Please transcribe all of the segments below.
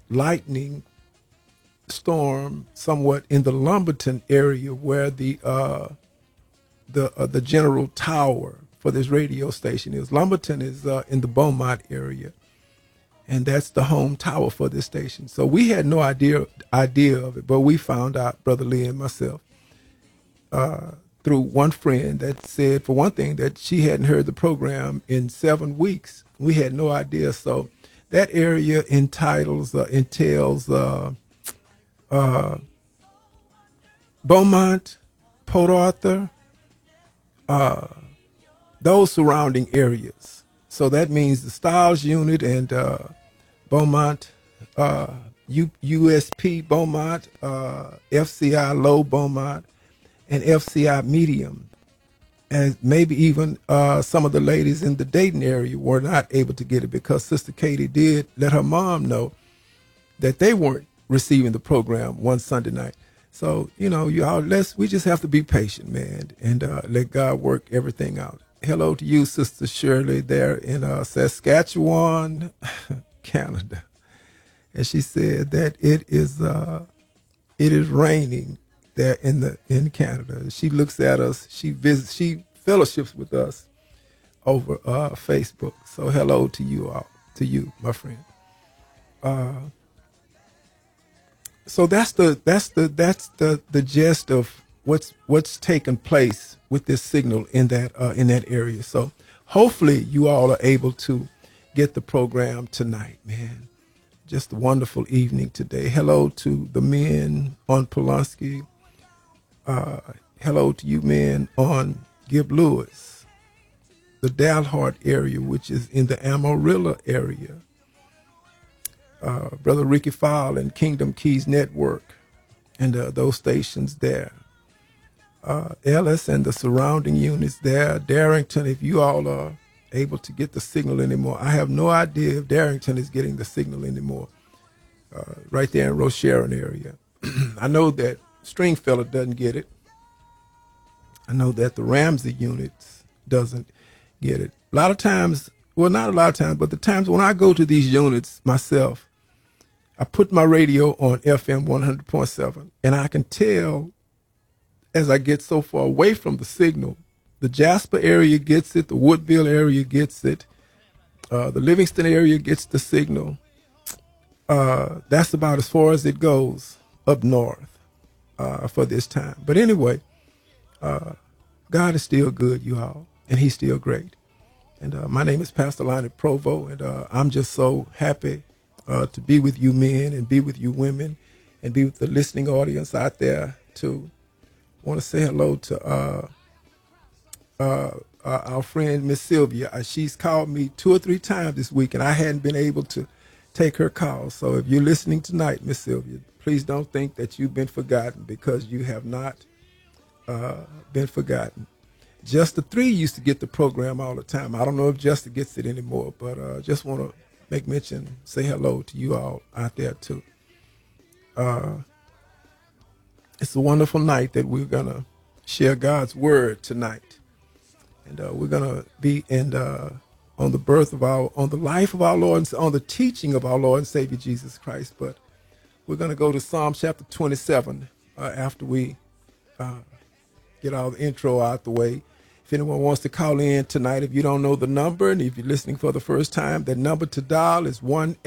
lightning storm somewhat in the Lumberton area where the general tower for this radio station is. Lumberton is in the Beaumont area, and that's the home tower for this station. So we had no idea of it, but we found out, Brother Lee and myself, through one friend that said, for one thing, that she hadn't heard the program in 7 weeks. We had no idea. So that area entails Beaumont, Port Arthur, those surrounding areas. So that means the Stiles unit and Beaumont, USP Beaumont, FCI Low Beaumont, and FCI Medium. And maybe even some of the ladies in the Dayton area were not able to get it because Sister Katie did let her mom know that they weren't receiving the program one Sunday night. So, y'all, we just have to be patient, man, and let God work everything out. Hello to you, Sister Shirley, there in Saskatchewan, Canada. And she said that it is raining there in Canada. She looks at us, she fellowships with us over Facebook. So hello to you all, to you, my friend. So that's the gist of what's taken place with this signal in that area. So hopefully you all are able to get the program tonight, man. Just a wonderful evening today. Hello to the men on Pulaski. Hello to you men on Gib Lewis, the Dalhart area, which is in the Amarillo area. Brother Ricky Fowle and Kingdom Keys Network and those stations there. Ellis and the surrounding units there. Darrington, if you all are able to get the signal anymore. I have no idea if Darrington is getting the signal anymore. Right there in Rocheron area. I know that Stringfellow doesn't get it. I know that the Ramsey units doesn't get it. A lot of times, well, not a lot of times, but the times when I go to these units myself, I put my radio on FM 100.7, and I can tell as I get so far away from the signal, the Jasper area gets it, the Woodville area gets it, the Livingston area gets the signal. That's about as far as it goes up north for this time. But anyway, God is still good, you all, and he's still great. And my name is Pastor Lonnie Provo, and I'm just so happy to be with you men and be with you women and be with the listening audience out there too. I want to say hello to our friend Miss Sylvia. She's called me 2 or 3 times this week, and I hadn't been able to take her call. So if you're listening tonight, Miss Sylvia, please don't think that you've been forgotten, because you have not been forgotten. Just the 3 used to get the program all the time. I don't know if Justin gets it anymore, but just want to make mention, say hello to you all out there too. It's a wonderful night that we're going to share God's word tonight. And we're going to be on the birth of on the life of our Lord, and on the teaching of our Lord and Savior Jesus Christ. But we're going to go to Psalm chapter 27 after we get all the intro out the way. If anyone wants to call in tonight, if you don't know the number, and if you're listening for the first time, the number to dial is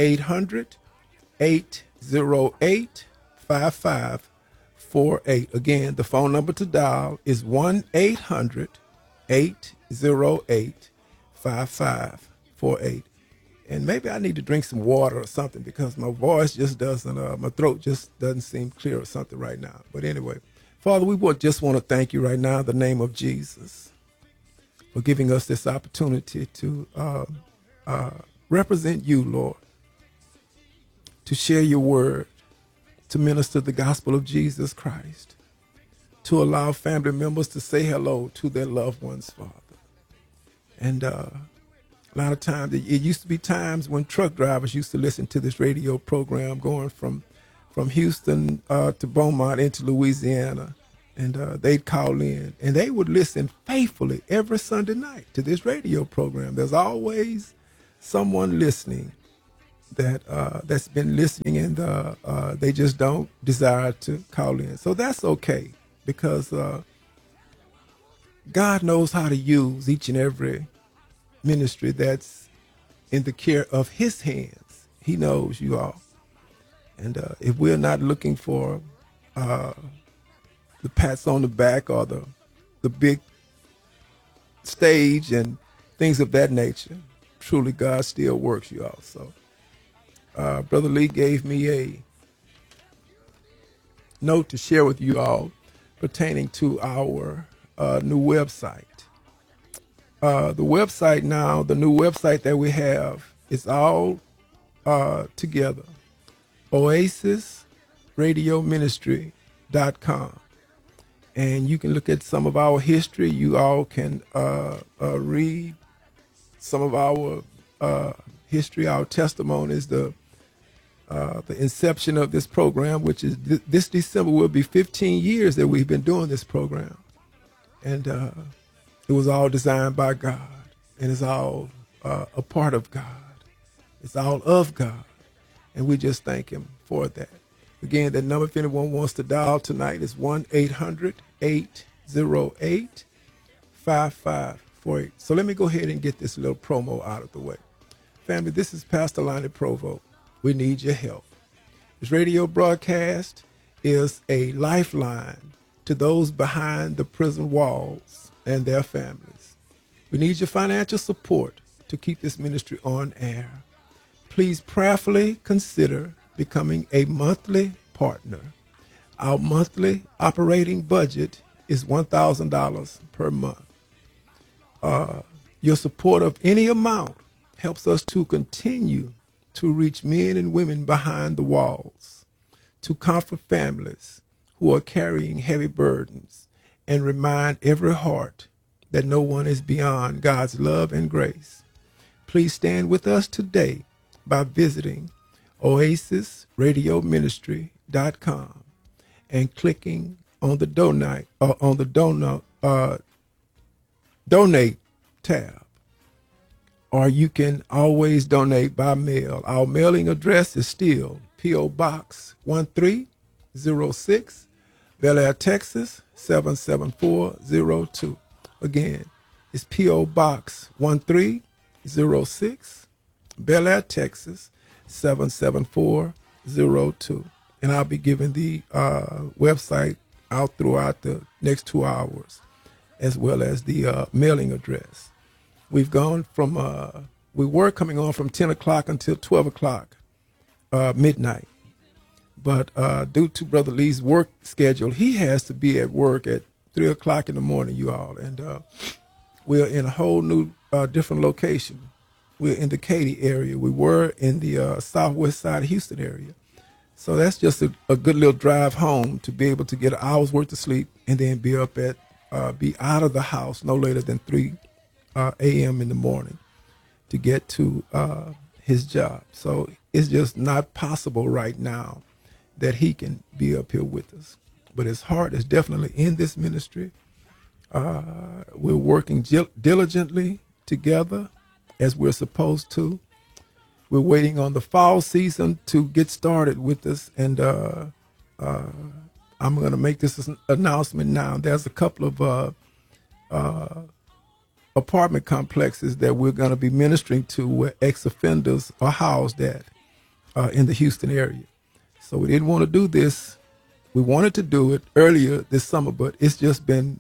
1-800-808-5548. Again, the phone number to dial is 1-800-808-5548. And maybe I need to drink some water or something, because my voice just doesn't, my throat just doesn't seem clear or something right now. But anyway, Father, we just want to thank you right now in the name of Jesus for giving us this opportunity to represent you, Lord, to share your word, to minister the gospel of Jesus Christ, to allow family members to say hello to their loved ones, Father. And a lot of times, it used to be times when truck drivers used to listen to this radio program going from Houston to Beaumont into Louisiana. And they'd call in, and they would listen faithfully every Sunday night to this radio program. There's always someone listening that's been listening, and they just don't desire to call in. So that's okay, because God knows how to use each and every ministry that's in the care of His hands. He knows, you all. And if we're not looking for the pats on the back or the big stage and things of that nature, truly God still works, you all. So Brother Lee gave me a note to share with you all pertaining to our new website. The website now, the new website that we have, is all together. OasisRadioMinistry.com. And you can look at some of our history. You all can read some of our history, our testimonies, the inception of this program, which is this December will be 15 years that we've been doing this program. And it was all designed by God, and it's all a part of God. It's all of God, and we just thank Him for that. Again, that number, if anyone wants to dial tonight, is 1-800-808-5548. So let me go ahead and get this little promo out of the way. Family, this is Pastor Lonnie Provo. We need your help. This radio broadcast is a lifeline to those behind the prison walls and their families. We need your financial support to keep this ministry on air. Please prayerfully consider becoming a monthly partner. Our monthly operating budget is $1,000 per month. Your support of any amount helps us to continue to reach men and women behind the walls, to comfort families who are carrying heavy burdens, and remind every heart that no one is beyond God's love and grace. Please stand with us today by visiting OasisRadioMinistry.com and clicking on the donate tab. Or you can always donate by mail. Our mailing address is still P.O. Box 1306, Bel Air, Texas 77402. Again, it's P.O. Box 1306, Bel Air, Texas 77402. And I'll be giving the website out throughout the next 2 hours, as well as the mailing address. We've gone from, we were coming on from 10 o'clock until 12 o'clock midnight. But due to Brother Lee's work schedule, he has to be at work at 3 o'clock in the morning, you all. And we're in a whole new, different location. We're in the Katy area. We were in the southwest side of Houston area. So that's just a good little drive home to be able to get an hour's worth of sleep and then be up at, be out of the house no later than 3 a.m. in the morning to get to his job. So it's just not possible right now that he can be up here with us. But his heart is definitely in this ministry. We're working diligently together as we're supposed to. We're waiting on the fall season to get started with us. And I'm going to make this announcement now. There's a couple of apartment complexes that we're going to be ministering to where ex-offenders are housed at in the Houston area. So we didn't want to do this. We wanted to do it earlier this summer, but it's just been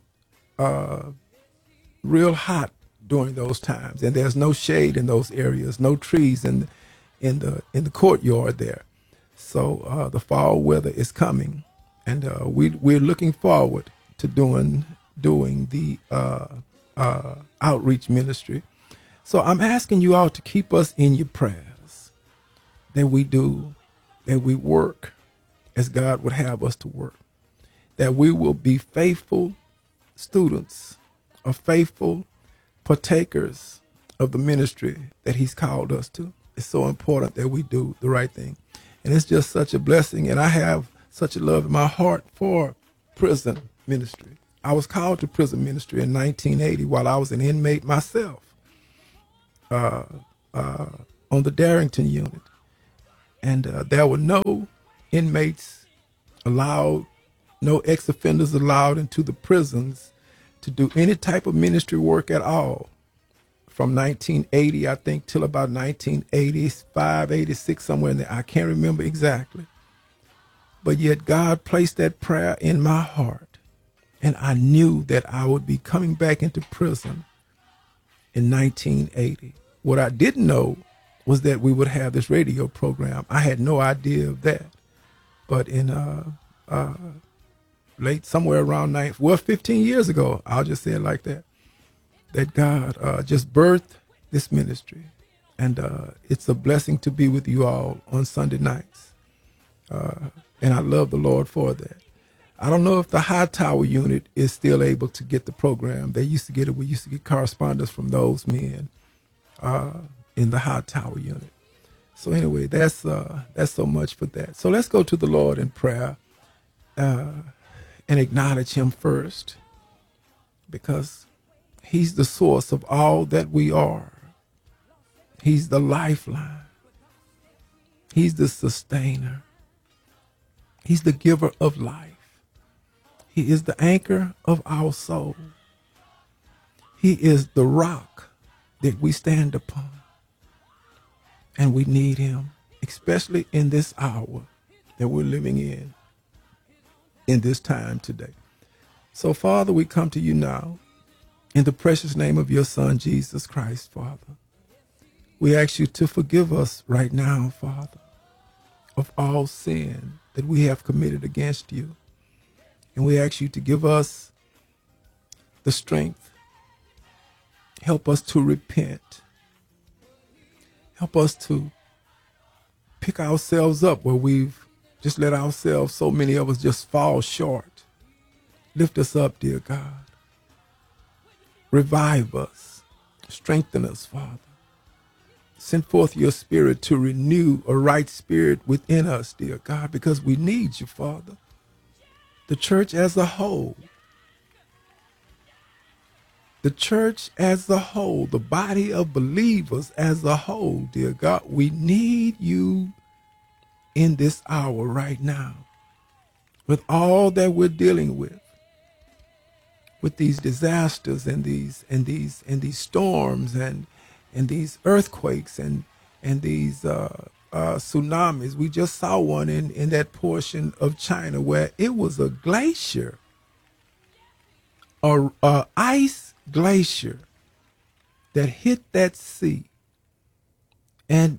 real hot during those times, and there's no shade in those areas, no trees in the courtyard there. So the fall weather is coming, and we're looking forward to doing the outreach ministry. So I'm asking you all to keep us in your prayers, that we do, that we work as God would have us to work, that we will be faithful students or faithful partakers of the ministry that He's called us to. It's so important that we do the right thing. And it's just such a blessing. And I have such a love in my heart for prison ministry. I was called to prison ministry in 1980 while I was an inmate myself on the Darrington unit. And there were no inmates allowed, no ex-offenders allowed into the prisons to do any type of ministry work at all. From 1980, I think, till about 1985, 86, somewhere in there. I can't remember exactly. But yet God placed that prayer in my heart. And I knew that I would be coming back into prison in 1980. What I didn't know was that we would have this radio program. I had no idea of that. But in late, somewhere around 15 years ago, I'll just say it like that, that God just birthed this ministry. And it's a blessing to be with you all on Sunday nights. And I love the Lord for that. I don't know if the High Tower unit is still able to get the program. They used to get it. We used to get correspondence from those men in the High Tower unit. So anyway, that's so much for that. So let's go to the Lord in prayer and acknowledge him first, because he's the source of all that we are. He's the lifeline. He's the sustainer. He's the giver of life. He is the anchor of our soul. He is the rock that we stand upon. And we need him, especially in this hour that we're living in this time today. So, Father, we come to you now in the precious name of your Son, Jesus Christ, Father. We ask you to forgive us right now, Father, of all sin that we have committed against you. And we ask you to give us the strength. Help us to repent. Help us to pick ourselves up where we've just let ourselves, so many of us, just fall short. Lift us up, dear God. Revive us. Strengthen us, Father. Send forth your spirit to renew a right spirit within us, dear God, because we need you, Father. The church as a whole, the body of believers as a whole, dear God, we need you in this hour right now, with all that we're dealing with these disasters and these storms and these earthquakes and these tsunamis. We just saw one in that portion of China where it was a glacier, a ice glacier that hit that sea. And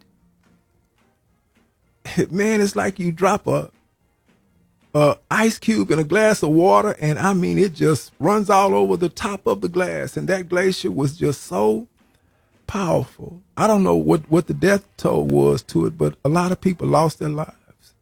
man, it's like you drop a ice cube in a glass of water, and I mean, it just runs all over the top of the glass. And that glacier was just so powerful. I don't know what the death toll was to it, but a lot of people lost their lives.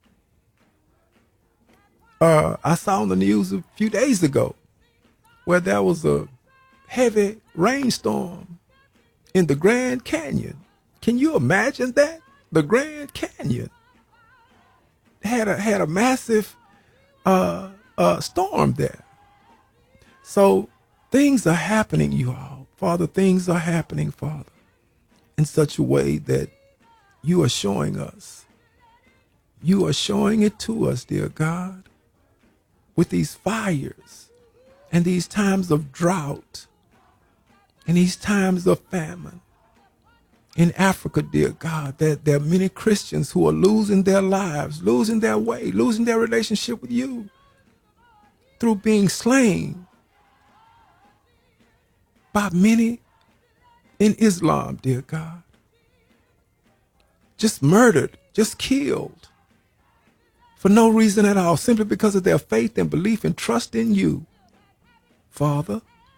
I saw on the news a few days ago where there was a heavy rainstorm in the Grand Canyon. Can you imagine that? The Grand Canyon had a massive storm there. So things are happening, you all. Father, things are happening, Father, in such a way that you are showing us. You are showing it to us, dear God, with these fires and these times of drought and these times of famine. In Africa, dear God, that there are many Christians who are losing their lives, losing their way, losing their relationship with you through being slain by many in Islam, dear God. Just murdered, just killed for no reason at all, simply because of their faith and belief and trust in you, Father.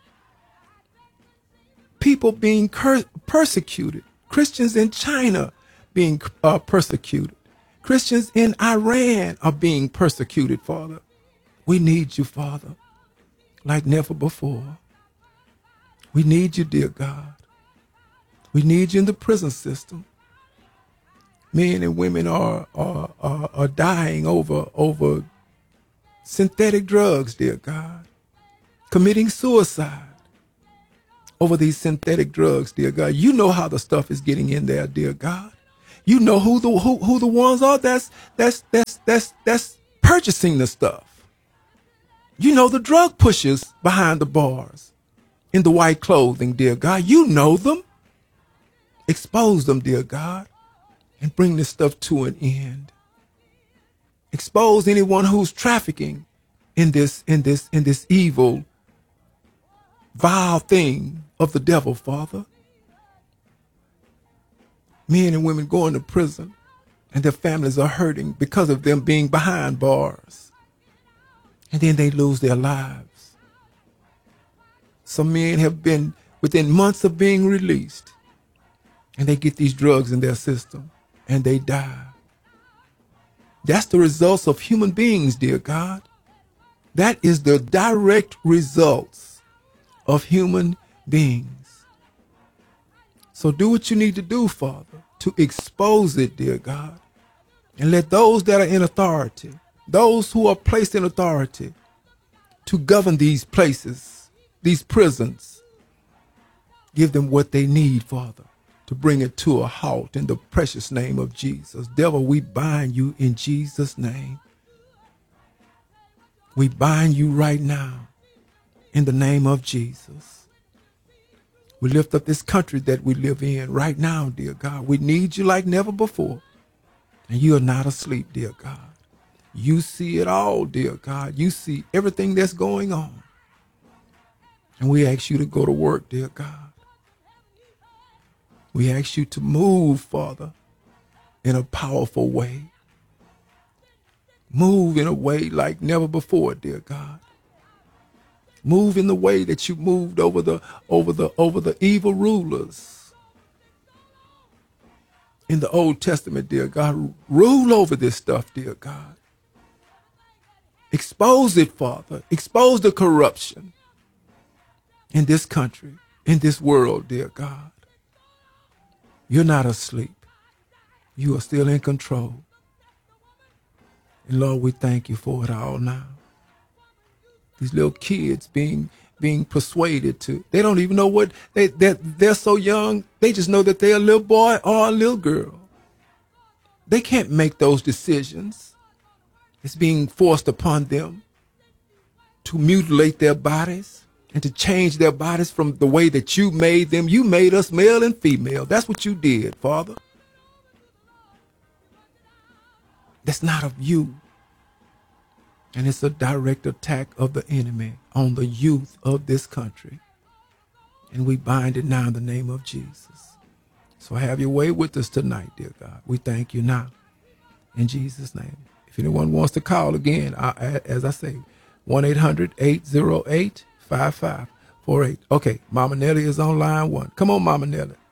People being persecuted. Christians in China being persecuted. Christians in Iran are being persecuted, Father. We need you, Father, like never before. We need you, dear God. We need you in the prison system. Men and women are dying over synthetic drugs, dear God, committing suicide over these synthetic drugs, dear God. You know how the stuff is getting in there, dear God. You know who the ones are that's purchasing the stuff. You know the drug pushers behind the bars in the white clothing, dear God. You know them. Expose them, dear God, and bring this stuff to an end. Expose anyone who's trafficking in this evil, vile thing of the devil, Father. Men and women going to prison and their families are hurting because of them being behind bars. And then they lose their lives. Some men have been within months of being released and they get these drugs in their system and they die. That's the results of human beings, dear God. That is the direct results of human beings. So do what you need to do, Father, to expose it, dear God. And let those that are in authority, those who are placed in authority to govern these places, these prisons, give them what they need, Father, to bring it to a halt in the precious name of Jesus. Devil, we bind you in Jesus' name. We bind you right now in the name of Jesus. We lift up this country that we live in right now, dear God. We need you like never before. And you are not asleep, dear God. You see it all, dear God. You see everything that's going on. And we ask you to go to work, dear God. We ask you to move, Father, in a powerful way. Move in a way like never before, dear God. Move in the way that you moved over the evil rulers in the Old Testament, dear God. Rule over this stuff, dear God. Expose it, Father. Expose the corruption in this country, in this world, dear God. You're not asleep. You are still in control. And Lord, we thank you for it all now. These little kids being persuaded to, they don't even know what, they're so young, they just know that they're a little boy or a little girl. They can't make those decisions. It's being forced upon them to mutilate their bodies and to change their bodies from the way that you made them. You made us male and female. That's what you did, Father. That's not of you. And it's a direct attack of the enemy on the youth of this country. And we bind it now in the name of Jesus. So have your way with us tonight, dear God. We thank you now in Jesus' name. If anyone wants to call again, as I say, 1-800-808-5548. Okay, Mama Nellie is on line 1. Come on, Mama Nellie.